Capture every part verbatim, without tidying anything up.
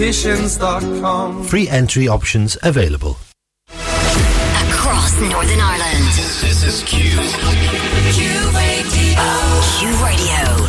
Conditions dot com. Free entry options available. Across Northern Ireland. This is Q. Q Radio. Q Radio.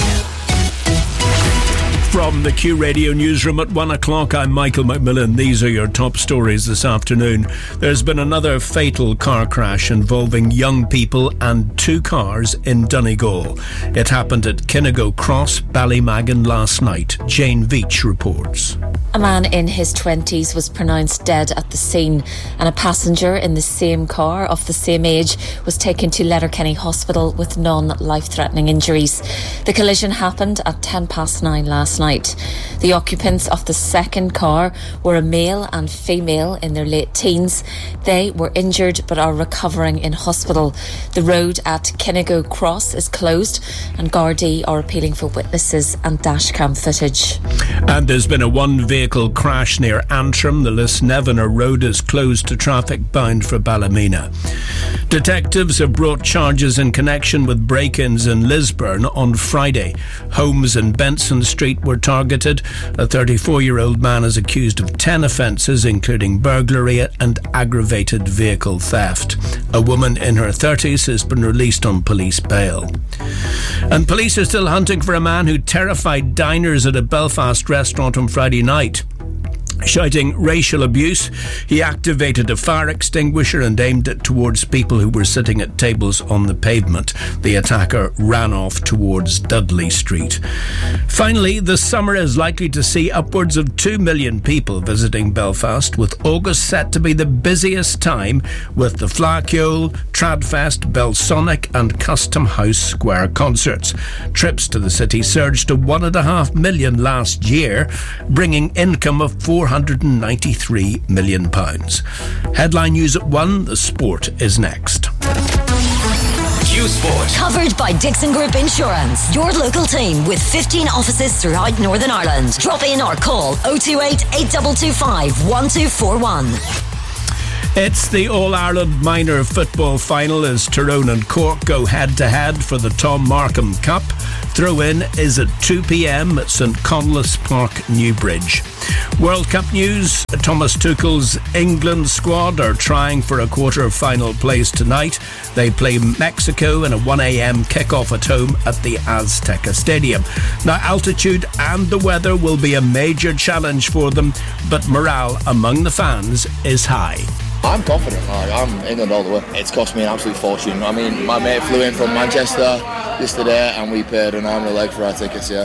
From the Q Radio newsroom at one o'clock, I'm Michael McMillan. These are your top stories this afternoon. There's been another fatal car crash involving young people and two cars in Donegal. It happened at Kinnigo Cross, Ballymagan last night. Jane Veach reports. A man in his twenties was pronounced dead at the scene, and a passenger in the same car of the same age was taken to Letterkenny Hospital with non-life-threatening injuries. The collision happened at ten past nine last night. The occupants of the second car were a male and female in their late teens. They were injured but are recovering in hospital. The road at Kinnigo Cross is closed, and Gardaí are appealing for witnesses and dashcam footage. And there's been a one-vehicle Vehicle crash near Antrim. The Lisnevina road is closed to traffic bound for Ballymena. Detectives have brought charges in connection with break-ins in Lisburn on Friday. Homes in Benson Street were targeted. A thirty-four-year-old man is accused of ten offences, including burglary and aggravated vehicle theft. A woman in her thirties has been released on police bail. And police are still hunting for a man who terrified diners at a Belfast restaurant on Friday night. Shouting racial abuse, he activated a fire extinguisher and aimed it towards people who were sitting at tables on the pavement. The attacker ran off towards Dudley Street. Finally, the summer is likely to see upwards of two million people visiting Belfast, with August set to be the busiest time with the Flacciol, Tradfest, Belsonic and Custom House Square concerts. Trips to the city surged to one and a half million last year, bringing income of four hundred ninety-three million pounds. Headline news at one, the sport is next. Q Sport. Covered by Dixon Group Insurance. Your local team with fifteen offices throughout Northern Ireland. Drop in or call oh two eight, eight two two five, one two four one. It's the All-Ireland Minor Football Final as Tyrone and Cork go head-to-head for the Tom Markham Cup. Throw-in is at two p.m. at St Conleth's Park, Newbridge. World Cup news. Thomas Tuchel's England squad are trying for a quarter-final place tonight. They play Mexico in a one a.m. kick-off at home at the Azteca Stadium. Now, altitude and the weather will be a major challenge for them, but morale among the fans is high. I'm confident, like, I'm England all the way. It's cost me an absolute fortune. I mean, my mate flew in from Manchester yesterday and we paid an arm and a leg for our tickets, yeah.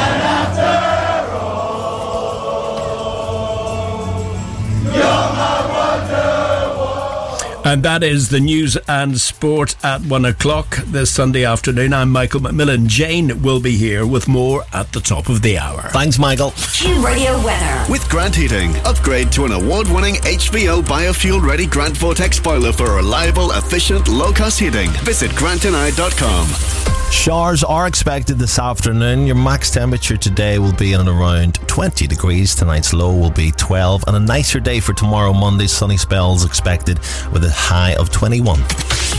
And that is the news and sport at one o'clock this Sunday afternoon. I'm Michael McMillan. Jane will be here with more at the top of the hour. Thanks, Michael. Q Radio weather. With Grant Heating, upgrade to an award-winning H V O biofuel-ready Grant Vortex boiler for reliable, efficient, low-cost heating. Visit grant and I dot com. Showers are expected this afternoon. Your max temperature today will be in and around twenty degrees. Tonight's low will be twelve, and a nicer day for tomorrow, Monday. Sunny spells expected with a high of twenty-one.